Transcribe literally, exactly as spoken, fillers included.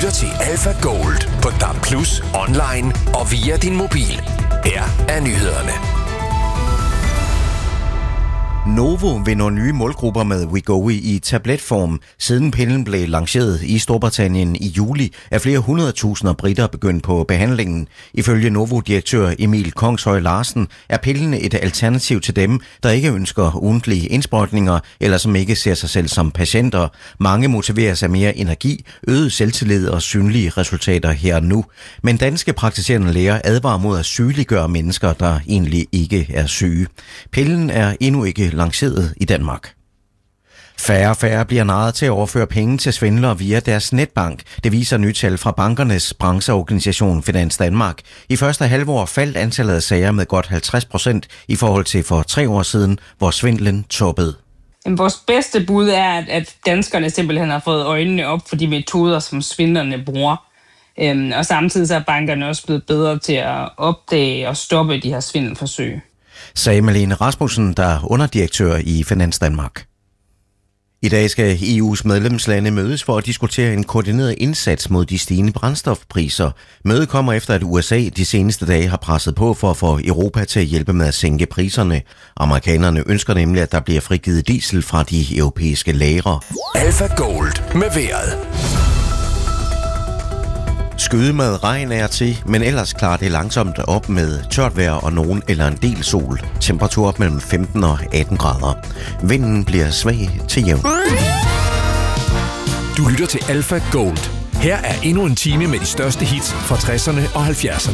lytter til Alpha Gold på D A B plus, online og via din mobil. Her er nyhederne. Novo vil nå nye målgrupper med Wegovy i tabletform. Siden pillen blev lanceret i Storbritannien i juli, er flere hundredtusinder briter begyndt på behandlingen. Ifølge Novo-direktør Emil Kongshøj Larsen er pillen et alternativ til dem, der ikke ønsker ugentlige indsprøjtninger eller som ikke ser sig selv som patienter. Mange motiveres af mere energi, øget selvtillid og synlige resultater her og nu. Men danske praktiserende læger advarer mod at sygeliggøre mennesker, der egentlig ikke er syge. Pillen er endnu ikke lanceret i Danmark. Færre og færre bliver narret til at overføre penge til svindlere via deres netbank. Det viser nye tal fra bankernes brancheorganisation Finans Danmark. I første halvår faldt antallet af sager med godt halvtreds procent i forhold til for tre år siden, hvor svindlen toppede. Vores bedste bud er, at danskerne simpelthen har fået øjnene op for de metoder, som svindlerne bruger. Og samtidig så er bankerne også blevet bedre til at opdage og stoppe de her svindelforsøg, sagde Malene Rasmussen, der er underdirektør i Finans Danmark. I dag skal E U's medlemslande mødes for at diskutere en koordineret indsats mod de stigende brændstofpriser. Mødet kommer efter, at U S A de seneste dage har presset på for at få Europa til at hjælpe med at sænke priserne. Amerikanerne ønsker nemlig, at der bliver frigivet diesel fra de europæiske lagre. Alpha Gold med vejret. Skyde med regn er til, men ellers klarer det langsomt op med tørt vejr og nogen eller en del sol. Temperatur op mellem femten og atten grader. Vinden bliver svag til jævn. Du lytter til Alpha Gold. Her er endnu en time med de største hits fra tresserne og halvfjerdserne.